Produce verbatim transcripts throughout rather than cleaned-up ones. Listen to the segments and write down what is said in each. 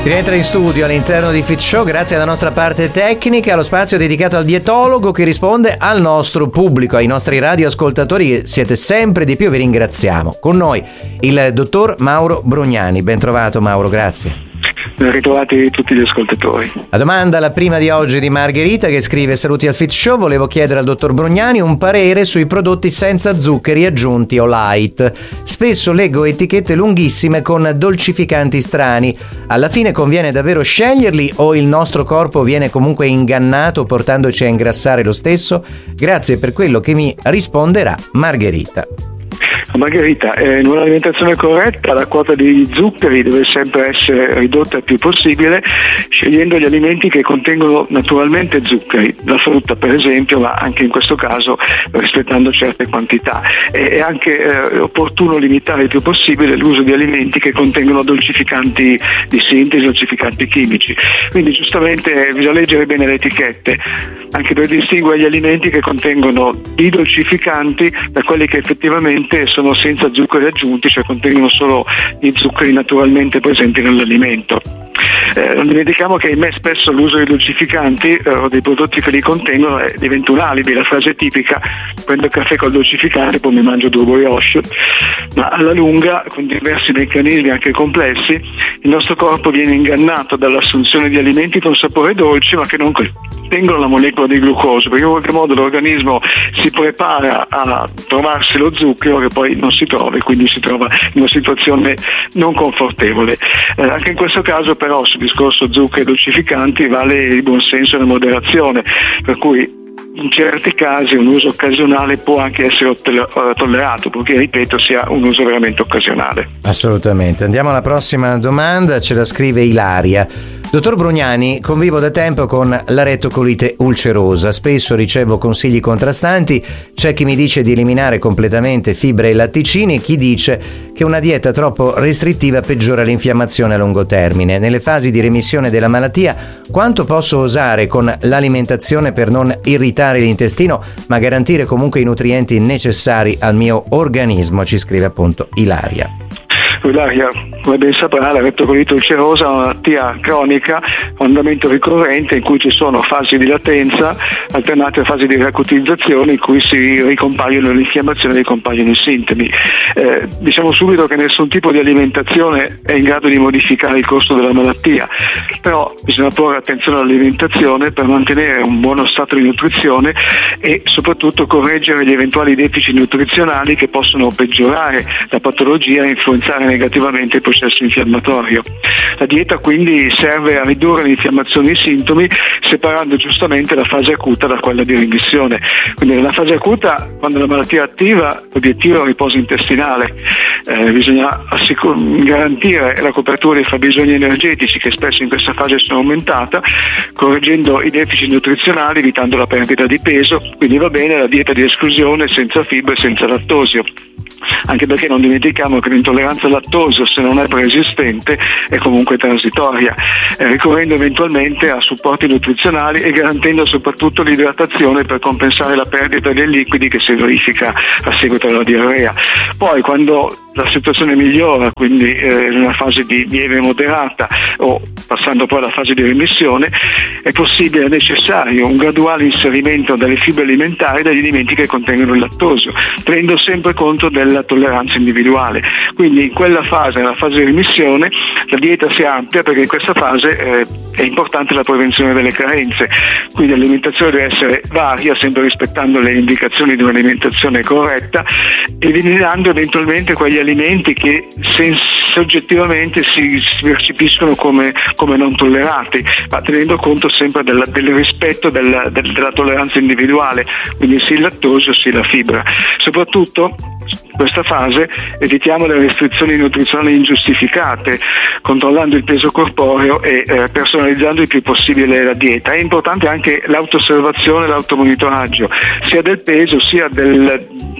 Rientra in studio all'interno di Fit Show grazie alla nostra parte tecnica, lo spazio dedicato al dietologo che risponde al nostro pubblico, ai nostri radioascoltatori che siete sempre di più, vi ringraziamo. Con noi il dottor Mauro Brugnani. Ben trovato Mauro, grazie. Ben ritrovati tutti gli ascoltatori. La domanda, la prima di oggi, di Margherita che scrive: saluti al Fit Show, volevo chiedere al dottor Brugnani un parere sui prodotti senza zuccheri aggiunti o light. Spesso leggo etichette lunghissime con dolcificanti strani. Alla fine conviene davvero sceglierli o il nostro corpo viene comunque ingannato portandoci a ingrassare lo stesso? Grazie per quello che mi risponderà Margherita. Margherita, eh, in un'alimentazione corretta la quota di zuccheri deve sempre essere ridotta il più possibile, scegliendo gli alimenti che contengono naturalmente zuccheri, la frutta per esempio, ma anche in questo caso rispettando certe quantità. È anche eh, opportuno limitare il più possibile l'uso di alimenti che contengono dolcificanti di sintesi, dolcificanti chimici. Quindi giustamente bisogna leggere bene le etichette, anche per distinguere gli alimenti che contengono i dolcificanti da quelli che effettivamente sono senza zuccheri aggiunti, cioè contengono solo gli zuccheri naturalmente presenti nell'alimento. Eh, non dimentichiamo che ahimè spesso l'uso dei dolcificanti eh, o dei prodotti che li contengono eh, diventa un alibi. La frase tipica: prendo il caffè col dolcificante poi mi mangio due brioche. Ma alla lunga, con diversi meccanismi anche complessi, il nostro corpo viene ingannato dall'assunzione di alimenti con sapore dolce ma che non contengono la molecola di glucosio, perché in qualche modo l'organismo si prepara a trovarsi lo zucchero che poi non si trova e quindi si trova in una situazione non confortevole. Eh, anche in questo caso però sul discorso zuccheri e dolcificanti vale il buon senso e la moderazione, per cui in certi casi un uso occasionale può anche essere tollerato, perché ripeto sia un uso veramente occasionale. Assolutamente. Andiamo alla prossima domanda, ce la scrive Ilaria. Dottor Brugnani, convivo da tempo con la rettocolite ulcerosa, spesso ricevo consigli contrastanti, c'è chi mi dice di eliminare completamente fibre e latticini e chi dice che una dieta troppo restrittiva peggiora l'infiammazione a lungo termine. Nelle fasi di remissione della malattia, quanto posso osare con l'alimentazione per non irritare l'intestino ma garantire comunque i nutrienti necessari al mio organismo? Ci scrive appunto Ilaria. Ilaria, come ben saprà, la rettocolite ulcerosa è una malattia cronica, un andamento ricorrente in cui ci sono fasi di latenza alternate a fasi di riacutizzazione in cui si ricompaiono l'infiammazione e ricompaiono i sintomi. Eh, diciamo subito che nessun tipo di alimentazione è in grado di modificare il corso della malattia, però bisogna porre attenzione all'alimentazione per mantenere un buono stato di nutrizione e soprattutto correggere gli eventuali deficit nutrizionali che possono peggiorare la patologia e influenzare negativamente il processo infiammatorio. La dieta quindi serve a ridurre l'infiammazione e i sintomi, separando giustamente la fase acuta da quella di remissione. Quindi nella fase acuta, quando la malattia è attiva, l'obiettivo è il riposo intestinale. Eh, bisogna assicur- garantire la copertura dei fabbisogni energetici che spesso in questa fase sono aumentata, correggendo i deficit nutrizionali, evitando la perdita di peso. Quindi va bene la dieta di esclusione senza fibre e senza lattosio, anche perché non dimentichiamo che l'intolleranza al lattosio, se non è preesistente, è comunque transitoria, eh, ricorrendo eventualmente a supporti nutrizionali e garantendo soprattutto l'idratazione per compensare la perdita dei liquidi che si verifica a seguito della diarrea. Poi quando la situazione migliora, quindi eh, in una fase di lieve moderata o passando poi alla fase di remissione, è possibile, è necessario un graduale inserimento delle fibre alimentari dagli alimenti che contengono il lattosio, tenendo sempre conto della tolleranza individuale. Quindi in quella fase, nella fase di remissione, la dieta si amplia perché in questa fase eh, è importante la prevenzione delle carenze, quindi l'alimentazione deve essere varia, sempre rispettando le indicazioni di un'alimentazione corretta, eliminando eventualmente quegli alimenti che sens- soggettivamente si, si percepiscono come, come non tollerati, ma tenendo conto sempre della, del rispetto della, del, della tolleranza individuale, quindi sì il lattosio, sì la fibra. Soprattutto in questa fase evitiamo le restrizioni nutrizionali ingiustificate, controllando il peso corporeo e eh, personalizzando il più possibile la dieta. È importante anche l'autoosservazione e l'automonitoraggio, sia del peso sia del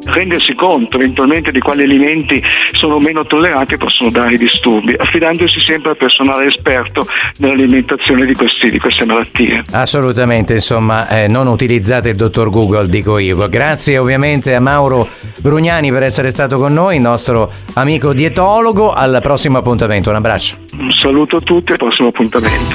rendersi conto eventualmente di quali alimenti sono meno tollerati e possono dare disturbi, affidandosi sempre al personale esperto nell'alimentazione di, questi, di queste malattie. Assolutamente, insomma, eh, non utilizzate il dottor Google, dico io. Grazie ovviamente a Mauro Brugnani per essere stato con noi, il nostro amico dietologo. Al prossimo appuntamento, un abbraccio. Un saluto a tutti e al prossimo appuntamento.